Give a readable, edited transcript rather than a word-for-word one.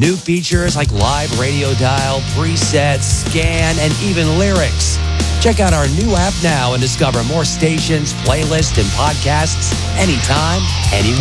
New features like live radio dial, presets, scan, and even lyrics. Check out our new app now and discover more stations, playlists, and podcasts anytime, anywhere.